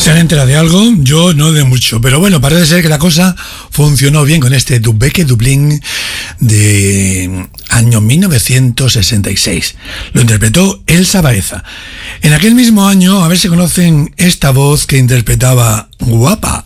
¿Se han enterado de algo? Yo no de mucho, pero bueno, parece ser que la cosa funcionó bien con este Dubeke Dublín de año 1966. Lo interpretó Elsa Baeza. En aquel mismo año, a ver si conocen esta voz que interpretaba Guapa.